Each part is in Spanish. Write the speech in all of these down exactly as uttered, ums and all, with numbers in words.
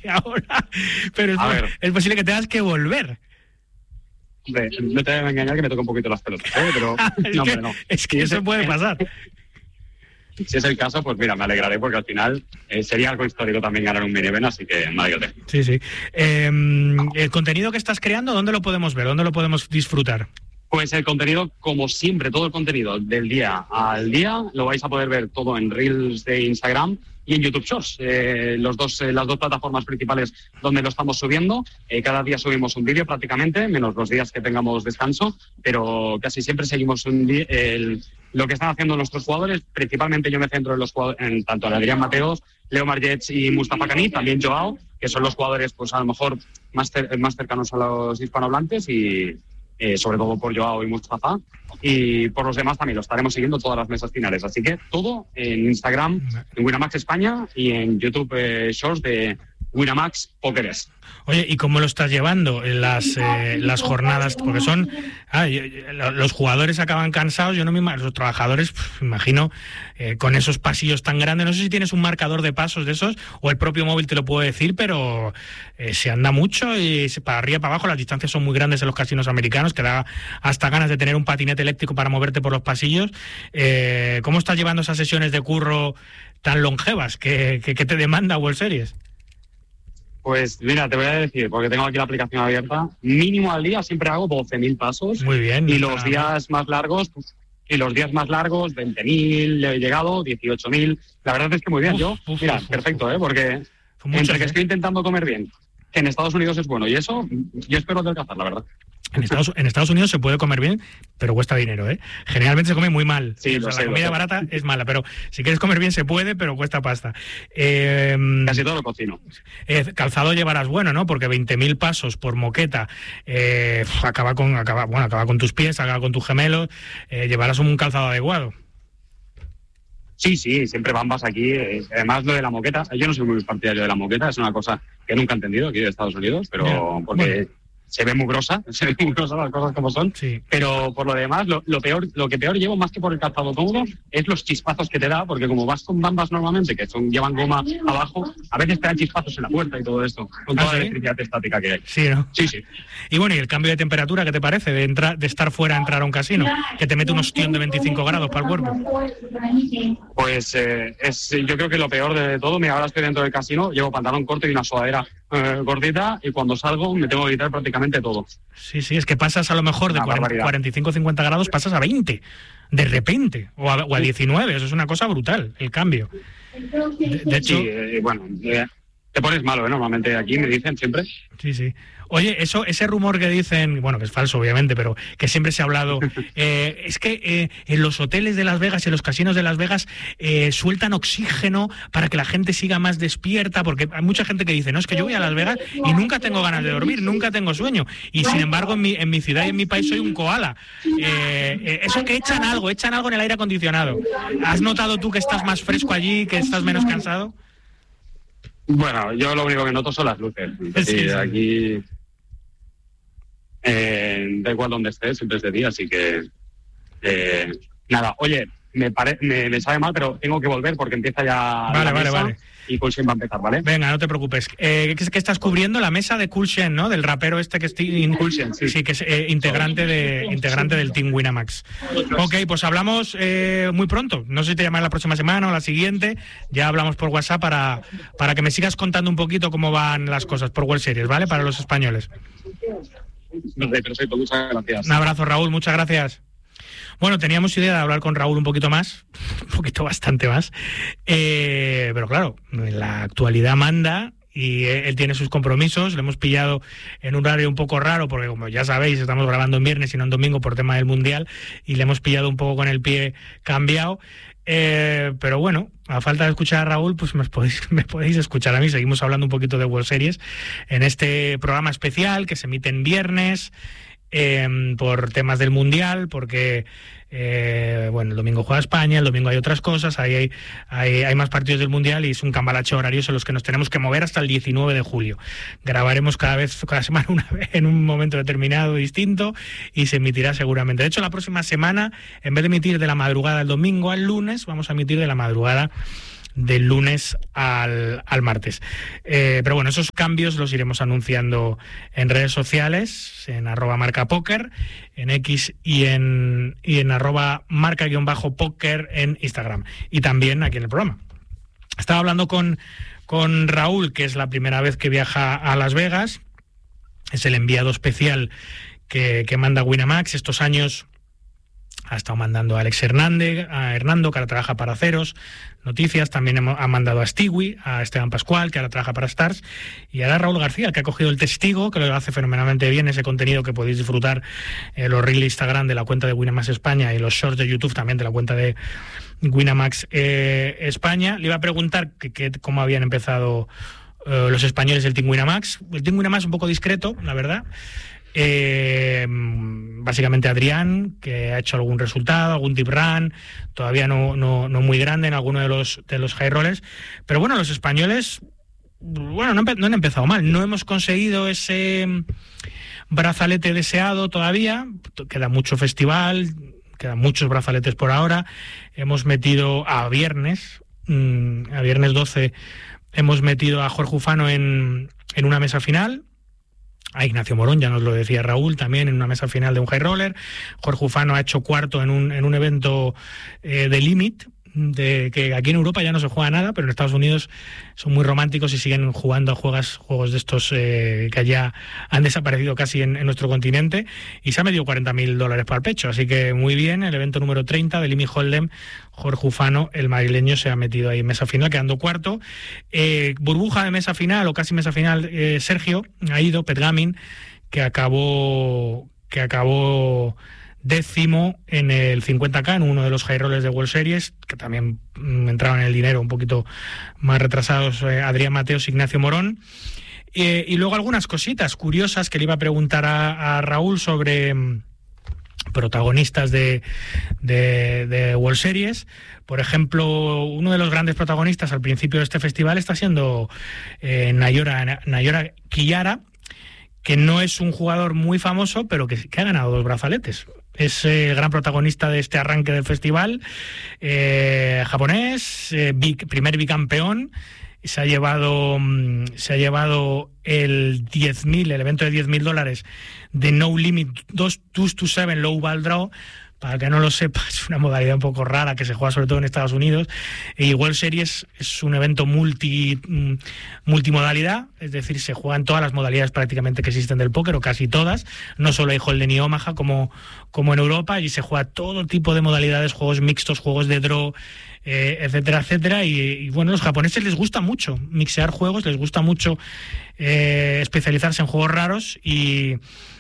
viaje ahora, pero es, A es posible que tengas que volver. Hombre, no te voy a engañar que me toca un poquito las pelotas, ¿eh? Pero es, no, que, hombre, no. es que eso puede pasar. Si es el caso, pues mira, me alegraré porque al final eh, sería algo histórico también ganar un mini-event, así que me alegraré. Sí, sí. Eh, el contenido que estás creando, ¿dónde lo podemos ver? ¿Dónde lo podemos disfrutar? Pues el contenido, como siempre, todo el contenido del día al día lo vais a poder ver todo en Reels de Instagram y en YouTube Shorts, eh, los dos, eh, las dos plataformas principales donde lo estamos subiendo. Eh, cada día subimos un vídeo prácticamente, menos los días que tengamos descanso, pero casi siempre seguimos un día, el, lo que están haciendo nuestros jugadores. Principalmente yo me centro en los jugadores, en tanto en Adrián Mateos, Leo Margets y Mustafa Cani, también Joao, que son los jugadores pues a lo mejor más, cer- más cercanos a los hispanohablantes y eh, sobre todo por Joao y Mustafa, y por los demás también lo estaremos siguiendo todas las mesas finales. Así que todo en Instagram, en Winamax España, y en YouTube eh, Shorts de Winamax Pókeres. Oye, ¿y cómo lo estás llevando en las, eh, las jornadas? Porque son... Ah, yo, yo, los jugadores acaban cansados, yo no me imagino, los trabajadores, pues, me imagino, eh, con esos pasillos tan grandes. No sé si tienes un marcador de pasos de esos, o el propio móvil te lo puede decir, pero eh, se anda mucho y se, para arriba y para abajo. Las distancias son muy grandes en los casinos americanos, que da hasta ganas de tener un patinete eléctrico para moverte por los pasillos. Eh, ¿Cómo estás llevando esas sesiones de curro tan longevas que, que, que te demanda World Series? Pues mira, te voy a decir, porque tengo aquí la aplicación abierta, mínimo al día siempre hago doce mil pasos. Muy bien. Y los días más largos, pues, y los días más largos, veinte mil, he llegado, dieciocho mil. La verdad es que muy bien. Uf, yo, uf, mira, uf, perfecto, uf. ¿eh? Porque entre que estoy intentando comer bien, que en Estados Unidos es bueno, y eso, yo espero adelgazar, la verdad. En Estados, en Estados Unidos se puede comer bien, pero cuesta dinero, ¿eh? Generalmente se come muy mal. Sí, o sea, sé, la comida barata es mala, pero si quieres comer bien se puede, pero cuesta pasta. Eh, Casi todo lo cocino. Eh, calzado llevarás bueno, ¿no? Porque veinte mil pasos por moqueta eh, acaba con acaba, bueno, acaba con tus pies, acaba con tus gemelos. Eh, llevarás un calzado adecuado. Sí, sí, siempre bambas aquí. Eh, además, lo de la moqueta, yo no soy muy partidario de la moqueta, es una cosa que nunca he entendido aquí de Estados Unidos, pero yeah, porque... Bueno. Se ve muy grosa, se ve muy grosa las cosas como son, sí. Pero por lo demás, lo, lo peor lo que peor llevo, más que por el calzado cómodo, es los chispazos que te da, porque como vas con bambas normalmente, que son llevan goma abajo, a veces te dan chispazos en la puerta y todo esto, con toda ¿Ah, sí? la electricidad estática que hay. Sí, ¿no? Sí, sí. Y bueno, ¿y el cambio de temperatura qué te parece de, entrar, de estar fuera a entrar a un casino? Que te mete un ostión de veinticinco grados para el cuerpo. Pues eh, es, yo creo que lo peor de todo, mira, ahora estoy dentro del casino, llevo pantalón corto y una sudadera eh, gordita, y cuando salgo me tengo que quitar prácticamente todo. Sí, sí, es que pasas a lo mejor de cuarenta y cinco a cincuenta grados, pasas a veinte, de repente, o a, o a diecinueve, eso es una cosa brutal, el cambio. De, de hecho... Sí, eh, bueno, eh, te pones malo, ¿eh? Normalmente aquí me dicen siempre. Sí, sí. Oye, eso, ese rumor que dicen, bueno, que es falso obviamente, pero que siempre se ha hablado, eh, es que eh, en los hoteles de Las Vegas, en los casinos de Las Vegas, eh, sueltan oxígeno para que la gente siga más despierta, porque hay mucha gente que dice, no, es que yo voy a Las Vegas y nunca tengo ganas de dormir, nunca tengo sueño, y sin embargo en mi, en mi ciudad y en mi país soy un koala. Eh, eh, eso que echan algo, echan algo en el aire acondicionado. ¿Has notado tú que estás más fresco allí, que estás menos cansado? Bueno, yo lo único que noto son las luces. Sí, sí, sí. Aquí... Eh, da igual donde estés, siempre es de día, así que eh, nada, oye, me, pare, me, me sabe mal, pero tengo que volver porque empieza ya vale, la vale, mesa vale. Y Cool Shen va a empezar, ¿vale? Venga, no te preocupes. Eh, ¿qué, ¿Qué estás cubriendo? La mesa de Cool Shen, ¿no? Del rapero este que es Cool Shen, sí. sí, que es eh, integrante de integrante del Team Winamax. Ok, pues hablamos eh, muy pronto. No sé si te llamaré la próxima semana o la siguiente. Ya hablamos por WhatsApp para, para que me sigas contando un poquito cómo van las cosas por World Series, ¿vale? Para los españoles. Vale, perfecto, muchas gracias. Un abrazo, Raúl, muchas gracias. Bueno, teníamos idea de hablar con Raúl un poquito más, un poquito bastante más, eh, pero claro, la actualidad manda y él tiene sus compromisos. Le hemos pillado en un horario un poco raro porque, como ya sabéis, estamos grabando en viernes y no en domingo por tema del Mundial, y le hemos pillado un poco con el pie cambiado. Eh, pero bueno, a falta de escuchar a Raúl, pues me podéis, me podéis escuchar a mí. Seguimos hablando un poquito de World Series en este programa especial que se emite en viernes eh, por temas del Mundial, porque eh, bueno, el domingo juega España, el domingo hay otras cosas, ahí hay, hay, hay más partidos del Mundial y es un cambalache horarios en los que nos tenemos que mover hasta el diecinueve de julio. Grabaremos cada vez, cada semana una vez, en un momento determinado distinto, y se emitirá seguramente. De hecho, la próxima semana, en vez de emitir de la madrugada del domingo al lunes, vamos a emitir de la madrugada del lunes al, al martes. Eh, pero bueno, esos cambios los iremos anunciando en redes sociales, en arroba marcapóker, en X y en, y en arroba marca-póker en Instagram. Y también aquí en el programa. Estaba hablando con, con Raúl, que es la primera vez que viaja a Las Vegas. Es el enviado especial que, que manda Winamax. Estos años ha estado mandando a Alex Hernández, a Hernando, que ahora trabaja para Ceros Noticias. También ha mandado a Stewie, a Esteban Pascual, que ahora trabaja para Stars. Y ahora Raúl García, que ha cogido el testigo, que lo hace fenomenalmente bien. Ese contenido que podéis disfrutar en los reels de Instagram de la cuenta de Winamax España y los shorts de YouTube también de la cuenta de Winamax eh, España. Le iba a preguntar que, que, cómo habían empezado Uh, los españoles del Team Winamax. El Team Winamax un poco discreto, la verdad. Eh, básicamente Adrián, que ha hecho algún resultado, algún deep run, todavía no, no, no muy grande en alguno de los, de los high rollers. Pero bueno, los españoles, bueno, no, no han empezado mal. No hemos conseguido ese brazalete deseado todavía. Queda mucho festival, quedan muchos brazaletes por ahora. Hemos metido a viernes, a viernes doce, hemos metido a Jorge Ufano en, en una mesa final, a Ignacio Morón, ya nos lo decía Raúl, también en una mesa final de un high roller. Jorge Ufano ha hecho cuarto en un, en un evento eh, de Limit, de que aquí en Europa ya no se juega nada, pero en Estados Unidos son muy románticos y siguen jugando a juegos, juegos de estos eh, que ya han desaparecido casi en, en nuestro continente, y se ha metido cuarenta mil dólares para el pecho, así que muy bien. El evento número treinta de Limit Hold'em, Jorge Ufano, el madrileño, se ha metido ahí en mesa final, quedando cuarto. Eh, burbuja de mesa final, o casi mesa final, eh, Sergio ha ido, Petgamin, que acabó que acabó décimo en el cincuenta K, en uno de los high rollers de World Series, que también mm, entraban en el dinero un poquito más retrasados, eh, Adrián Mateos, Ignacio Morón. Eh, y luego algunas cositas curiosas que le iba a preguntar a, a Raúl sobre mm, protagonistas de, de, de World Series. Por ejemplo, uno de los grandes protagonistas al principio de este festival está siendo eh, Nayora, Nayora Quillara, que no es un jugador muy famoso, pero que, que ha ganado dos brazaletes. Es el eh, gran protagonista de este arranque del festival, eh, japonés, eh, big, primer bicampeón. Se ha llevado se ha llevado el diez mil, el evento de diez mil dólares de No Limit dos to siete Low Ball Draw. Para que no lo sepa, es una modalidad un poco rara que se juega sobre todo en Estados Unidos. Y World Series es un evento multi multimodalidad, es decir, se juegan todas las modalidades prácticamente que existen del póker, o casi todas. No solo hay Hold'em y Omaha como, como en Europa, y se juega todo tipo de modalidades, juegos mixtos, juegos de draw, eh, etcétera, etcétera. Y, y bueno, a los japoneses les gusta mucho mixear juegos, les gusta mucho eh, especializarse en juegos raros, y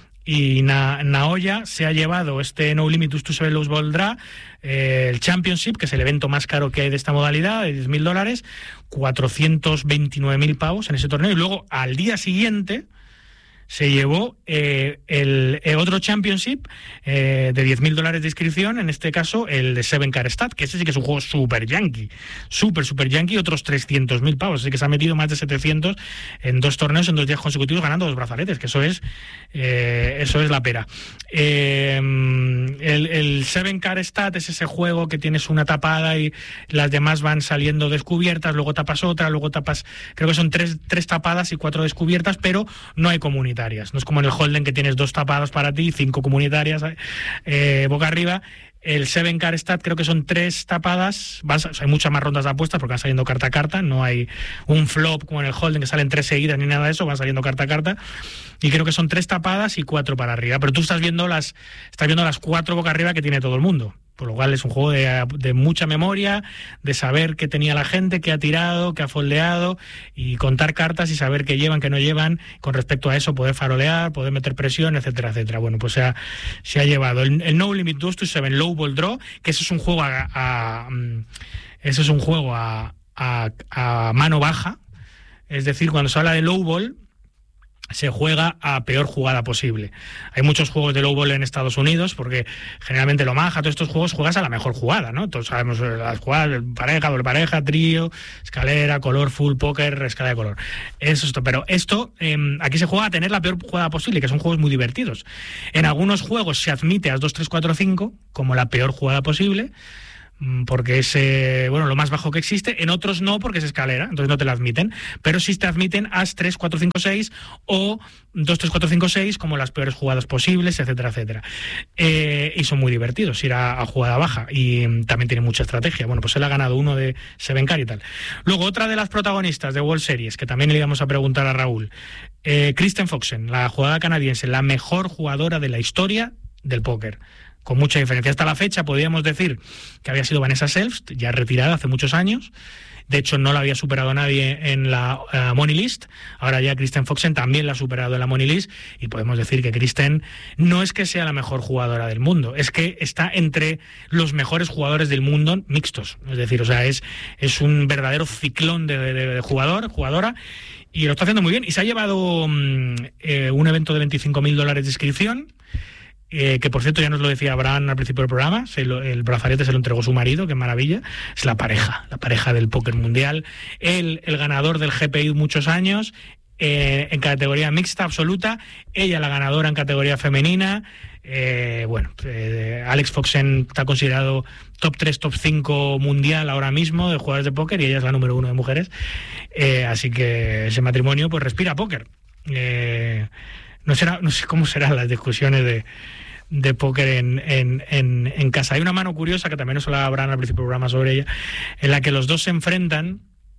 Y Na, Naoya se ha llevado este No Limit dos to siete Low Ball Draw, eh, el Championship, que es el evento más caro que hay de esta modalidad, de diez mil dólares, cuatrocientos veintinueve mil pavos en ese torneo. Y luego al día siguiente se llevó eh, el, el otro Championship eh, de diez mil dólares de inscripción, en este caso el de Seven Car Stat, que ese sí que es un juego super yankee, super, super yankee, otros trescientos mil pavos, así que se ha metido más de setecientos en dos torneos, en dos días consecutivos, ganando dos brazaletes, que eso es eh, eso es la pera. Eh, el, el Seven Car Stat es ese juego que tienes una tapada y las demás van saliendo descubiertas, luego tapas otra, luego tapas, creo que son tres, tres tapadas y cuatro descubiertas, pero no hay comunidad. No es como en el Hold'em, que tienes dos tapadas para ti, cinco comunitarias eh, boca arriba. El Seven Car Stat creo que son tres tapadas. Vas, o sea, hay muchas más rondas de apuestas porque van saliendo carta a carta. No hay un flop como en el Hold'em que salen tres seguidas ni nada de eso, van saliendo carta a carta. Y creo que son tres tapadas y cuatro para arriba. Pero tú estás viendo las, estás viendo las cuatro boca arriba que tiene todo el mundo. Por lo cual es un juego de, de mucha memoria, de saber qué tenía la gente, qué ha tirado, qué ha foldeado, y contar cartas y saber qué llevan, qué no llevan. Con respecto a eso, poder farolear, poder meter presión, etcétera, etcétera. Bueno, pues se ha, se ha llevado el, el No Limit dos to siete Low Ball Draw, que eso es un juego a, a, a eso es un juego a, a, a mano baja. Es decir, cuando se habla de low ball, se juega a peor jugada posible. Hay muchos juegos de low ball en Estados Unidos, porque generalmente lo maja, todos estos juegos juegas a la mejor jugada, ¿no? Todos sabemos las jugadas, pareja, doble pareja, trío, escalera, color, full, póker, escala de color. Eso es esto. Pero esto, eh, aquí se juega a tener la peor jugada posible, que son juegos muy divertidos. En algunos juegos se admite a dos, tres, cuatro, cinco como la peor jugada posible. porque es eh, bueno, lo más bajo que existe. En otros no, porque es escalera, entonces no te la admiten, pero sí te admiten as tres, cuatro, cinco, seis o dos, tres, cuatro, cinco, seis como las peores jugadas posibles, etcétera, etcétera. Eh, y son muy divertidos ir a, a jugada baja, y um, también tiene mucha estrategia. Bueno, pues él ha ganado uno de Sevencar y tal. Luego, otra de las protagonistas de World Series, que también le íbamos a preguntar a Raúl, eh, Kristen Foxen, la jugadora canadiense, la mejor jugadora de la historia del póker, con mucha diferencia. Hasta la fecha podríamos decir que había sido Vanessa Selbst, ya retirada hace muchos años. De hecho, no la había superado nadie en la uh, Money List. Ahora ya Kristen Foxen también la ha superado en la Money List, y podemos decir que Kristen no es que sea la mejor jugadora del mundo, es que está entre los mejores jugadores del mundo mixtos. Es decir, o sea, es, es un verdadero ciclón de, de, de jugador, jugadora, y lo está haciendo muy bien. Y se ha llevado um, eh, un evento de veinticinco mil dólares de inscripción. Eh, que por cierto ya nos lo decía Abraham al principio del programa, se lo, el brazalete se lo entregó su marido, qué maravilla. Es la pareja, la pareja del póker mundial. Él, el ganador del G P I muchos años, eh, en categoría mixta absoluta, ella la ganadora en categoría femenina. Eh, bueno, eh, Alex Foxen está considerado top tres, top cinco mundial ahora mismo de jugadores de póker, y ella es la número uno de mujeres. Eh, así que ese matrimonio pues respira póker. Eh, no será, no sé cómo serán las discusiones de de póker en, en, en, en casa. Hay una mano curiosa, que también nos hablaba Abraham al principio del programa sobre ella, en la que los dos se enfrentan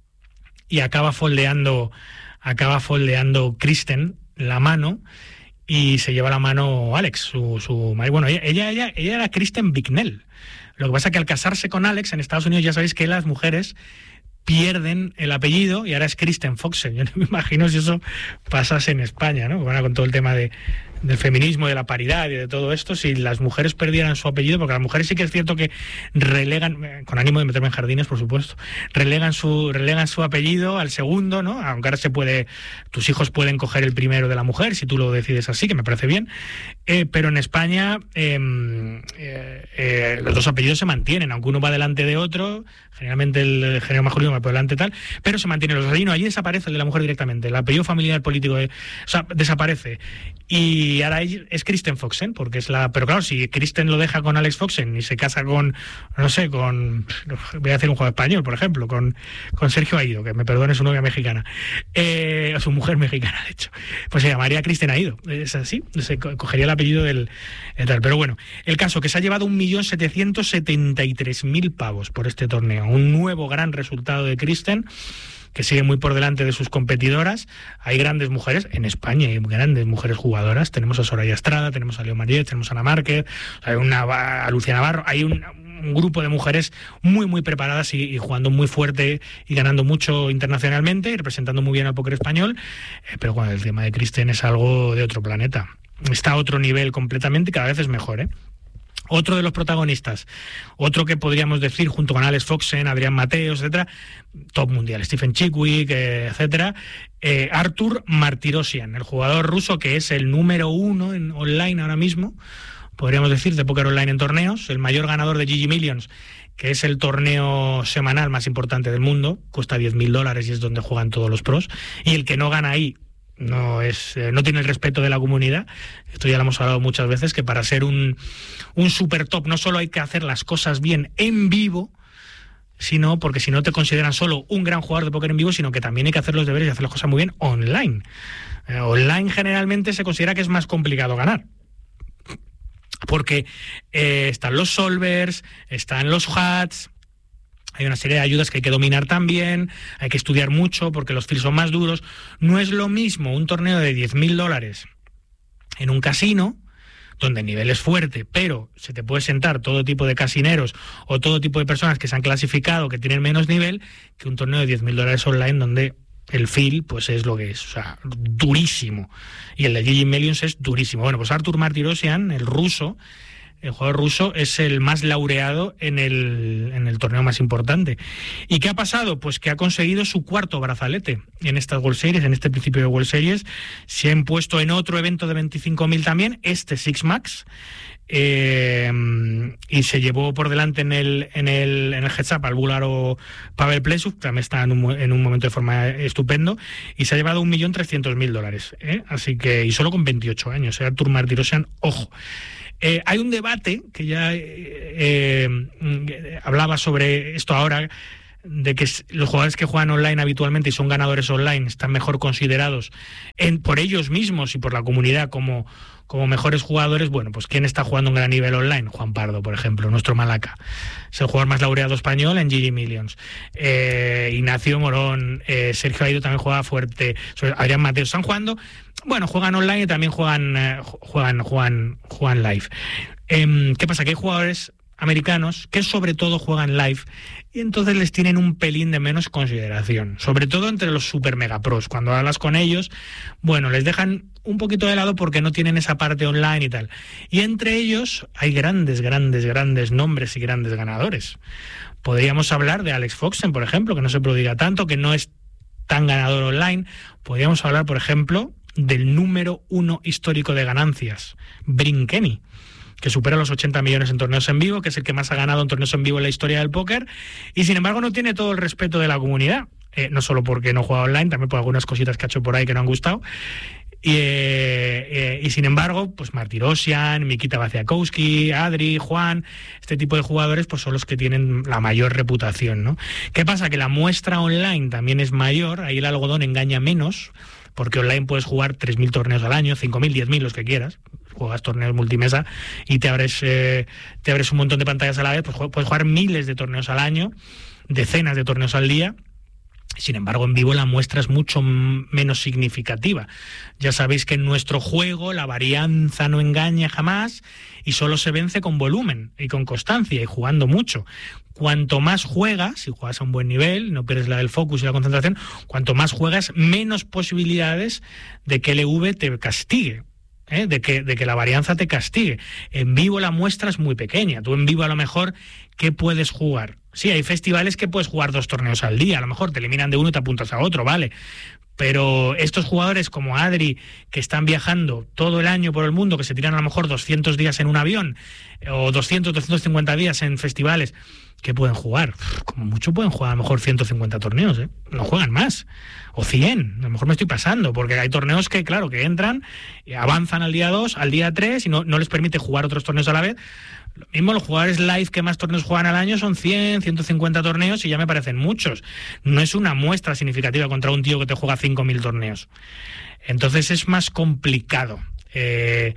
y acaba foldeando acaba foldeando Kristen la mano, y se lleva la mano Alex, su, su marido. Bueno, ella, ella, ella, ella era Kristen Bicknell. Lo que pasa es que al casarse con Alex en Estados Unidos, ya sabéis que las mujeres pierden el apellido y ahora es Kristen Foxen. Yo no me imagino si eso pasase en España, ¿no? Bueno, con todo el tema de, del feminismo, de la paridad y de todo esto, si las mujeres perdieran su apellido, porque las mujeres sí que es cierto que relegan, con ánimo de meterme en jardines, por supuesto, relegan su relegan su apellido al segundo, ¿no? Aunque ahora se puede, tus hijos pueden coger el primero de la mujer, si tú lo decides así, que me parece bien, eh, pero en España eh, eh, eh, los dos apellidos se mantienen, aunque uno va delante de otro, generalmente el género masculino va por delante tal, pero se mantienen los asesinos. Allí desaparece el de la mujer directamente, el apellido familiar político, de, o sea, desaparece. Y ahora es Kristen Foxen, porque es la... Pero claro, si Kristen lo deja con Alex Foxen y se casa con, no sé, con... Voy a hacer un juego español, por ejemplo, con, con Sergio Aido, que me perdone su novia mexicana, eh, o su mujer mexicana, de hecho, pues se llamaría Kristen Aido. Es así, se cogería el apellido del... tal. Pero bueno, el caso que se ha llevado un millón setecientos setenta y tres mil pavos por este torneo. Un nuevo gran resultado de Kristen, que sigue muy por delante de sus competidoras. Hay grandes mujeres, en España hay grandes mujeres jugadoras, tenemos a Soraya Estrada, tenemos a Leo Mariet, tenemos a Ana Márquez, hay una, a Lucía Navarro, hay un, un grupo de mujeres muy muy preparadas y, y jugando muy fuerte y ganando mucho internacionalmente y representando muy bien al póker español, eh, pero bueno, el tema de Kristen es algo de otro planeta, está a otro nivel completamente y cada vez es mejor, ¿eh? Otro de los protagonistas, otro que podríamos decir junto con Alex Foxen, Adrián Mateos, etcétera, top mundial, Stephen Chidwick, eh, etcétera, eh, Artur Martirosyan, el jugador ruso que es el número uno en online ahora mismo, podríamos decir, de póker online en torneos, el mayor ganador de G G Millions, que es el torneo semanal más importante del mundo, cuesta diez mil dólares y es donde juegan todos los pros, y el que no gana ahí no es eh, no tiene el respeto de la comunidad. Esto ya lo hemos hablado muchas veces, que para ser un, un super top no solo hay que hacer las cosas bien en vivo, sino porque si no te consideran solo un gran jugador de póker en vivo, sino que también hay que hacer los deberes y hacer las cosas muy bien online. Eh, online generalmente se considera que es más complicado ganar, porque eh, están los solvers, están los hats. Hay una serie de ayudas que hay que dominar también, hay que estudiar mucho porque los fields son más duros. No es lo mismo un torneo de diez mil dólares en un casino, donde el nivel es fuerte, pero se te puede sentar todo tipo de casineros o todo tipo de personas que se han clasificado, que tienen menos nivel, que un torneo de diez mil dólares online donde el feel pues es lo que es, o sea, durísimo. Y el de G G Millions es durísimo. Bueno, pues Artur Martirosyan, el ruso, el jugador ruso, es el más laureado en el, en el torneo más importante. ¿Y qué ha pasado? Pues que ha conseguido su cuarto brazalete en estas World Series, en este principio de World Series. Se ha impuesto en otro evento de veinticinco mil también, este Six Max, eh, y se llevó por delante en el en el, en el heads up al búlgaro Pavel Plesuk, que también está en un, en un momento de forma estupendo, y se ha llevado un millón trescientos mil dólares. ¿eh? Así que, y solo con veintiocho años, ¿eh? Artur Martirosyan, ojo. Eh, hay un debate que ya eh, eh, hablaba sobre esto ahora, de que los jugadores que juegan online habitualmente y son ganadores online están mejor considerados en, por ellos mismos y por la comunidad como, como mejores jugadores. Bueno, pues ¿quién está jugando un gran nivel online? Juan Pardo, por ejemplo, nuestro Malaca. Es el jugador más laureado español en G G Millions. Eh, Ignacio Morón, eh, Sergio Aido también juega fuerte, Adrián Mateo, están jugando, bueno, juegan online y también juegan, eh, juegan, juegan, juegan live. Eh, ¿Qué pasa? Que hay jugadores americanos que sobre todo juegan live y entonces les tienen un pelín de menos consideración, sobre todo entre los super mega pros. Cuando hablas con ellos, bueno, les dejan un poquito de lado porque no tienen esa parte online y tal. Y entre ellos hay grandes, grandes, grandes nombres y grandes ganadores. Podríamos hablar de Alex Foxen, por ejemplo, que no se prodiga tanto, que no es tan ganador online. Podríamos hablar, por ejemplo, del número uno histórico de ganancias, Bryn Kenny, que supera los ochenta millones en torneos en vivo, que es el que más ha ganado en torneos en vivo en la historia del póker, y sin embargo no tiene todo el respeto de la comunidad, eh, no solo porque no juega online, también por algunas cositas que ha hecho por ahí que no han gustado, y, eh, eh, y sin embargo, pues Martirosyan, Mikita Vaciakowski, Adri, Juan, este tipo de jugadores pues son los que tienen la mayor reputación, ¿no? ¿Qué pasa? Que la muestra online también es mayor, ahí el algodón engaña menos, porque online puedes jugar tres mil torneos al año, cinco mil, diez mil, los que quieras. Juegas torneos multimesa y te abres eh, te abres un montón de pantallas a la vez, pues puedes jugar miles de torneos al año, decenas de torneos al día. Sin embargo, en vivo la muestra es mucho menos significativa. Ya sabéis que en nuestro juego la varianza no engaña jamás y solo se vence con volumen y con constancia y jugando mucho. Cuanto más juegas, si juegas a un buen nivel, no pierdes la del focus y la concentración, cuanto más juegas, menos posibilidades de que el E V te castigue. ¿Eh? De que, de que la varianza te castigue. En vivo la muestra es muy pequeña. Tú en vivo a lo mejor, ¿qué puedes jugar? Sí, hay festivales que puedes jugar dos torneos al día, a lo mejor te eliminan de uno y te apuntas a otro, vale. Pero estos jugadores como Adri, que están viajando todo el año por el mundo, que se tiran a lo mejor doscientos días en un avión, o doscientos, doscientos cincuenta días en festivales, ¿qué pueden jugar? Como mucho pueden jugar a lo mejor ciento cincuenta torneos, ¿eh? No juegan más. O cien, a lo mejor me estoy pasando, porque hay torneos que, claro, que entran, avanzan al día dos, al día tres, y no, no les permite jugar otros torneos a la vez. Lo mismo, los jugadores live que más torneos juegan al año son cien, ciento cincuenta torneos y ya me parecen muchos. No es una muestra significativa contra un tío que te juega cinco mil torneos. Entonces es más complicado eh,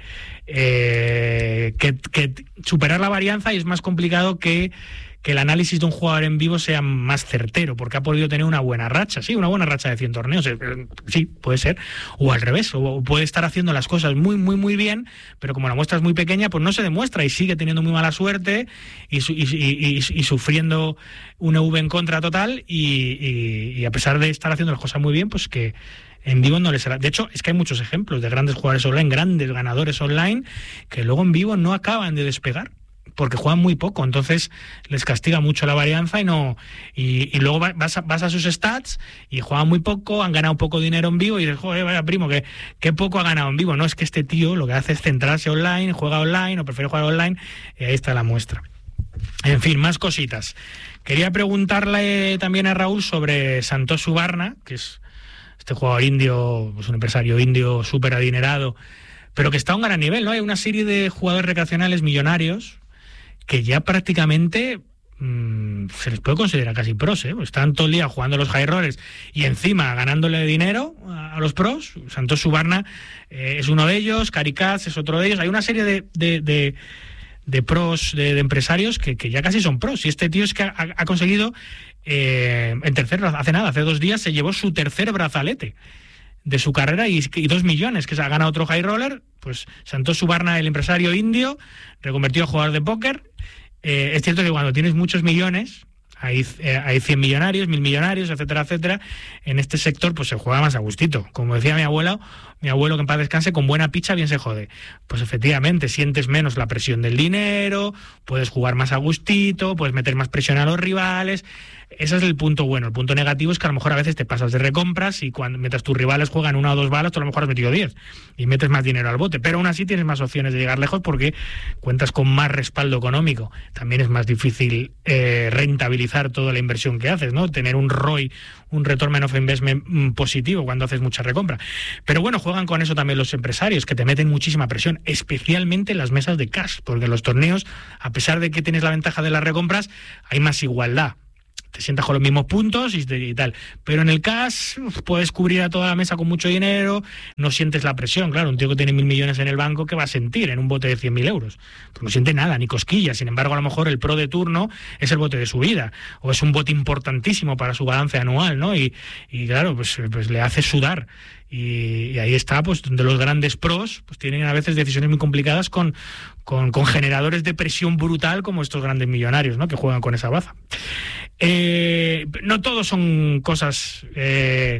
eh, que, que superar la varianza, y es más complicado que que el análisis de un jugador en vivo sea más certero, porque ha podido tener una buena racha, sí, una buena racha de cien torneos, sí, puede ser, o al revés, o puede estar haciendo las cosas muy, muy, muy bien, pero como la muestra es muy pequeña, pues no se demuestra y sigue teniendo muy mala suerte y, y, y, y, y sufriendo un E V en contra total, y, y, y a pesar de estar haciendo las cosas muy bien, pues que en vivo no les será. De hecho, es que hay muchos ejemplos de grandes jugadores online, grandes ganadores online, que luego en vivo no acaban de despegar, porque juegan muy poco, entonces les castiga mucho la varianza y no y, y luego vas a, vas a sus stats y juegan muy poco, han ganado poco dinero en vivo y dices, joder, vaya primo, que, que poco ha ganado en vivo. No, es que este tío lo que hace es centrarse online, juega online o prefiere jugar online, y ahí está la muestra. En fin, más cositas. Quería preguntarle también a Raúl sobre Santosh Suvarna, que es este jugador indio, pues un empresario indio súper adinerado, pero que está a un gran nivel, ¿no? Hay una serie de jugadores recreacionales millonarios que ya prácticamente mmm, se les puede considerar casi pros, ¿eh? Están todo el día jugando los high rollers y encima ganándole dinero a, a los pros. Santosh Suvarna eh, es uno de ellos, Gary Katz es otro de ellos. Hay una serie de, de, de, de pros, de, de empresarios que, que ya casi son pros. Y este tío es que ha, ha conseguido, eh, en tercer, hace nada, hace dos días se llevó su tercer brazalete de su carrera y, y dos millones, que se ha ganado otro high roller. Pues Santosh Suvarna, el empresario indio, reconvertido a jugador de póker. Eh, es cierto que cuando tienes muchos millones, hay, eh, hay cien millonarios, mil millonarios, etcétera, etcétera. En este sector pues se juega más a gustito. Como decía mi abuela, mi abuelo, que en paz descanse, con buena picha bien se jode. Pues efectivamente, sientes menos la presión del dinero, puedes jugar más a gustito, puedes meter más presión a los rivales. Ese es el punto bueno. El punto negativo es que a lo mejor a veces te pasas de recompras y cuando mientras tus rivales juegan una o dos balas, tú a lo mejor has metido diez y metes más dinero al bote. Pero aún así tienes más opciones de llegar lejos porque cuentas con más respaldo económico. También es más difícil eh, rentabilizar toda la inversión que haces, ¿no? Tener un R O I, un Return of Investment mm, positivo cuando haces mucha recompra. Pero bueno, juegan con eso también los empresarios, que te meten muchísima presión, especialmente en las mesas de cash, porque en los torneos, a pesar de que tienes la ventaja de las recompras, hay más igualdad. Te sientas con los mismos puntos y, y tal. Pero en el cash puedes cubrir a toda la mesa con mucho dinero, no sientes la presión. Claro, un tío que tiene mil millones en el banco, ¿qué va a sentir en un bote de cien mil euros? Pues no siente nada, ni cosquillas. Sin embargo, a lo mejor el pro de turno es el bote de su vida, o es un bote importantísimo para su balance anual, ¿no? Y, y claro, pues, pues le hace sudar. Y, y ahí está, pues donde los grandes pros pues tienen a veces decisiones muy complicadas con, con, con generadores de presión brutal como estos grandes millonarios, ¿no? Que juegan con esa baza. Eh, no todos son cosas eh,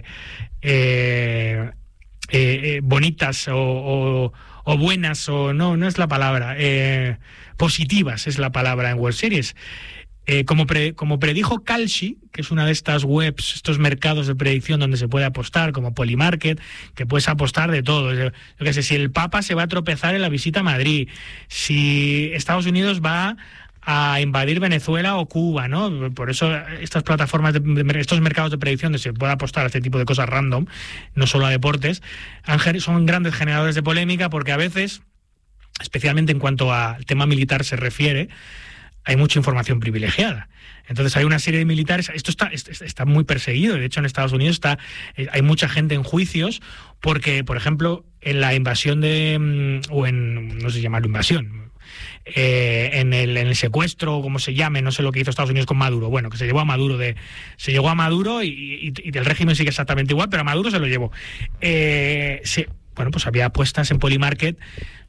eh, eh, bonitas o, o, o buenas, o no, no es la palabra, eh, positivas es la palabra en World Series. Eh, como, pre, como predijo Kalshi, que es una de estas webs, estos mercados de predicción donde se puede apostar, como Polymarket, que puedes apostar de todo. Yo qué sé, si el Papa se va a tropezar en la visita a Madrid, si Estados Unidos va a invadir Venezuela o Cuba, ¿no? Por eso estas plataformas, de, de, estos mercados de predicción donde se puede apostar a este tipo de cosas random, no solo a deportes, son grandes generadores de polémica porque a veces, especialmente en cuanto al tema militar se refiere, hay mucha información privilegiada. Entonces hay una serie de militares, esto está, está muy perseguido, de hecho en Estados Unidos está, hay mucha gente en juicios porque, por ejemplo, en la invasión de, o en, no sé si llamarlo invasión, eh, en, el, en el secuestro, como se llame, no sé lo que hizo Estados Unidos con Maduro, bueno, que se llevó a Maduro, de, se llevó a Maduro y, y, y el régimen sigue exactamente igual, pero a Maduro se lo llevó. Eh, se, bueno, pues había apuestas en Polymarket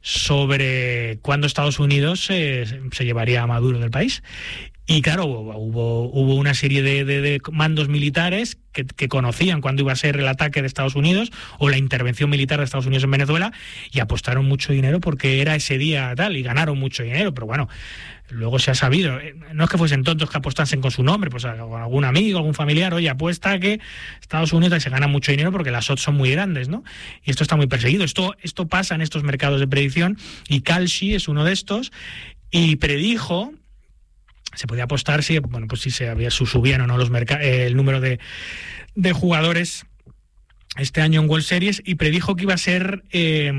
sobre cuándo Estados Unidos eh, se llevaría a Maduro del país. Y claro, hubo, hubo una serie de, de, de mandos militares que, que conocían cuándo iba a ser el ataque de Estados Unidos o la intervención militar de Estados Unidos en Venezuela y apostaron mucho dinero porque era ese día tal y ganaron mucho dinero. Pero bueno, luego se ha sabido, no es que fuesen tontos que apostasen con su nombre, pues con algún amigo, algún familiar, oye, apuesta que Estados Unidos se gana mucho dinero porque las odds son muy grandes, ¿no? Y esto está muy perseguido. Esto, esto pasa en estos mercados de predicción y Kalshi es uno de estos y predijo... Se podía apostar si, bueno, pues si se había subían o no los merc- eh, el número de, de jugadores este año en World Series y predijo que iba a ser eh,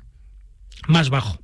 más bajo.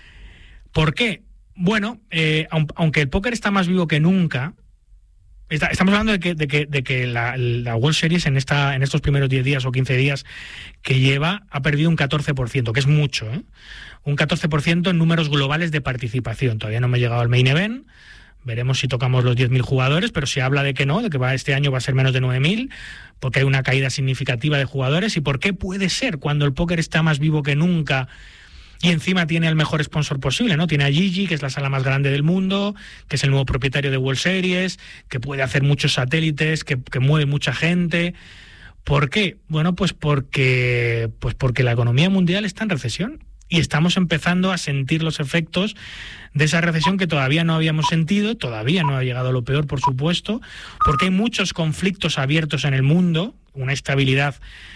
¿Por qué? Bueno, eh, aunque el póker está más vivo que nunca, está, estamos hablando de que, de que, de que la, la World Series en, esta, en estos primeros diez días o quince días que lleva ha perdido un catorce por ciento, que es mucho, ¿eh? Un catorce por ciento en números globales de participación. Todavía no me he llegado al main event. Veremos si tocamos los diez mil jugadores, pero se habla de que no, de que va, este año va a ser menos de nueve mil, porque hay una caída significativa de jugadores. ¿Y por qué puede ser cuando el póker está más vivo que nunca y encima tiene el mejor sponsor posible, ¿no? Tiene a Gigi, que es la sala más grande del mundo, que es el nuevo propietario de World Series, que puede hacer muchos satélites, que, que mueve mucha gente. ¿Por qué? Bueno, pues porque, pues porque la economía mundial está en recesión. Y estamos empezando a sentir los efectos de esa recesión que todavía no habíamos sentido, todavía no ha llegado a lo peor, por supuesto, porque hay muchos conflictos abiertos en el mundo, una estabilidad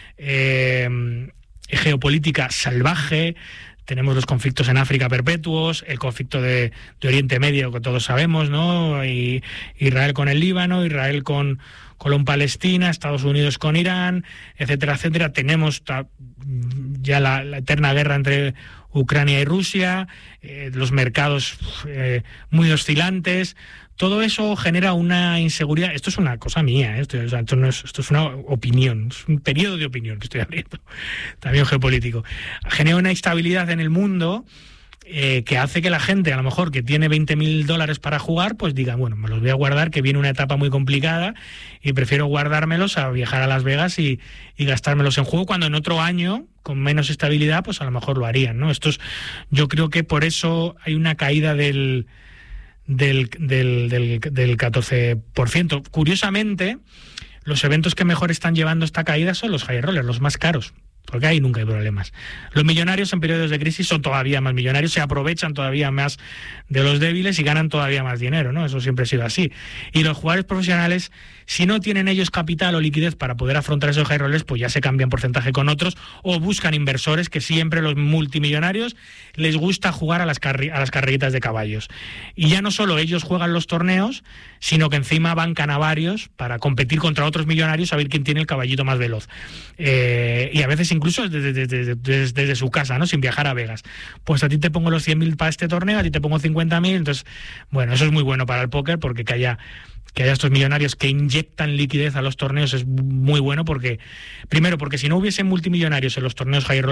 eh, geopolítica salvaje, tenemos los conflictos en África perpetuos, el conflicto de, de Oriente Medio que todos sabemos, ¿no? Y Israel con el Líbano, Israel con... con Palestina, Estados Unidos con Irán, etcétera, etcétera. Tenemos ta, ya la, la eterna guerra entre Ucrania y Rusia, eh, los mercados eh, muy oscilantes. Todo eso genera una inseguridad. Esto es una cosa mía, ¿eh? esto, o sea, esto, no es, esto es una opinión, es un periodo de opinión que estoy abriendo, también geopolítico. Genera una instabilidad en el mundo Eh, que hace que la gente, a lo mejor que tiene veinte mil dólares para jugar, pues diga, bueno, me los voy a guardar, que viene una etapa muy complicada y prefiero guardármelos a viajar a Las Vegas y, y gastármelos en juego, cuando en otro año, con menos estabilidad, pues a lo mejor lo harían, ¿no? Esto es, yo creo que por eso hay una caída del, del, del, del, del catorce por ciento. Curiosamente, los eventos que mejor están llevando esta caída son los high rollers, los más caros. porque ahí nunca hay problemas. Los millonarios en periodos de crisis son todavía más millonarios, se aprovechan todavía más de los débiles y ganan todavía más dinero, ¿no? Eso siempre ha sido así. Y los jugadores profesionales, si no tienen ellos capital o liquidez para poder afrontar esos high rollers, pues ya se cambian porcentaje con otros o buscan inversores, que siempre los multimillonarios les gusta jugar a las, carri- a las carreritas de caballos. Y ya no solo ellos juegan los torneos, sino que encima bancan a varios para competir contra otros millonarios a ver quién tiene el caballito más veloz. Eh, y a veces incluso desde, desde, desde, desde su casa, ¿no? Sin viajar a Vegas. Pues a ti te pongo los cien mil para este torneo, a ti te pongo cincuenta mil, entonces, bueno, eso es muy bueno para el póker, porque que haya que haya estos millonarios que inyectan liquidez a los torneos es muy bueno, porque primero, porque si no hubiesen multimillonarios en los torneos high roll